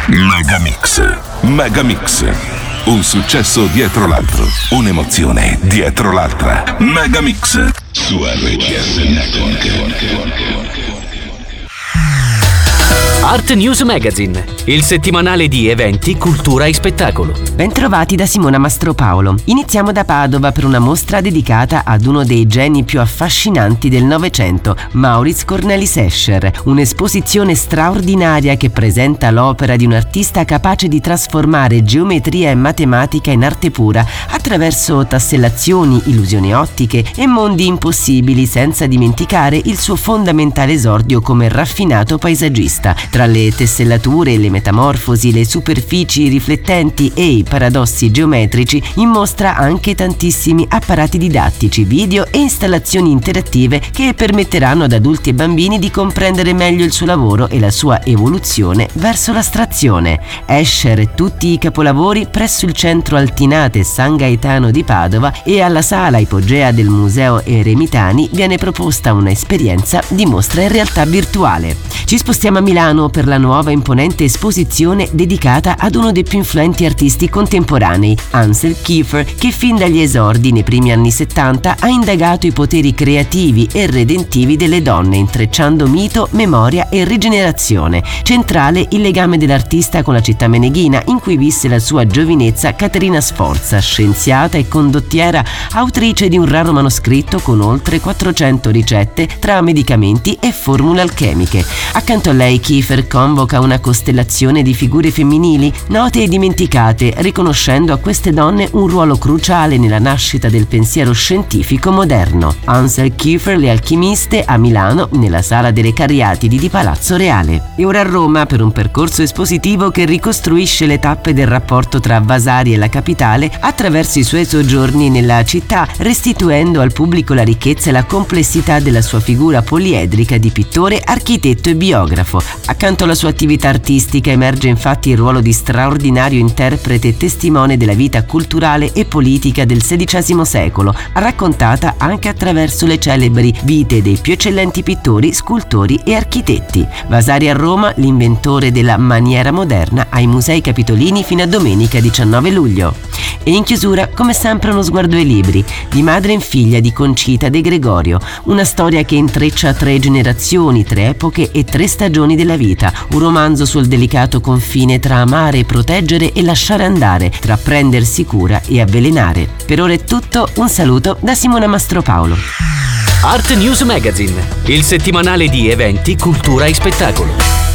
Megamix. Megamix. Un successo dietro l'altro. Un'emozione dietro l'altra. Megamix. Su RCS Network. Art News Magazine, il settimanale di eventi, cultura e spettacolo. Bentrovati da Simona Mastropaolo. Iniziamo da Padova per una mostra dedicata ad uno dei geni più affascinanti del Novecento, Maurits Cornelis Escher. Un'esposizione straordinaria che presenta l'opera di un artista capace di trasformare geometria e matematica in arte pura attraverso tassellazioni, illusioni ottiche e mondi impossibili, senza dimenticare il suo fondamentale esordio come raffinato paesaggista. Tra le tessellature, le metamorfosi, le superfici riflettenti e i paradossi geometrici, in mostra anche tantissimi apparati didattici, video e installazioni interattive che permetteranno ad adulti e bambini di comprendere meglio il suo lavoro e la sua evoluzione verso l'astrazione. Escher e tutti i capolavori presso il centro Altinate San Gaetano di Padova, e alla sala ipogea del Museo Eremitani viene proposta un'esperienza di mostra in realtà virtuale. Ci spostiamo a Milano per la nuova imponente esposizione dedicata ad uno dei più influenti artisti contemporanei, Ansel Kiefer, che fin dagli esordi nei primi anni 70 ha indagato i poteri creativi e redentivi delle donne, intrecciando mito, memoria e rigenerazione. Centrale il legame dell'artista con la città meneghina in cui visse la sua giovinezza Caterina Sforza, scienziata e condottiera, autrice di un raro manoscritto con oltre 400 ricette tra medicamenti e formule alchemiche. Accanto a lei Kiefer convoca una costellazione di figure femminili note e dimenticate, riconoscendo a queste donne un ruolo cruciale nella nascita del pensiero scientifico moderno. Ansel Kiefer, Le alchimiste, a Milano, nella Sala delle Cariatidi di Palazzo Reale. E ora a Roma per un percorso espositivo che ricostruisce le tappe del rapporto tra Vasari e la capitale attraverso i suoi soggiorni nella città, restituendo al pubblico la ricchezza e la complessità della sua figura poliedrica di pittore, architetto e biografo. Accanto alla sua attività artistica emerge infatti il ruolo di straordinario interprete e testimone della vita culturale e politica del XVI secolo, raccontata anche attraverso le celebri vite dei più eccellenti pittori, scultori e architetti. Vasari a Roma, l'inventore della maniera moderna, ai Musei Capitolini fino a domenica 19 luglio. E in chiusura, come sempre, uno sguardo ai libri, di madre in figlia di Concita De Gregorio, una storia che intreccia 3 generazioni, 3 epoche e 3 stagioni della vita, un romanzo sul delicato confine tra amare, proteggere e lasciare andare, tra prendersi cura e avvelenare. Per ora è tutto, un saluto da Simona Mastropaolo. Art News Magazine, il settimanale di eventi, cultura e spettacolo.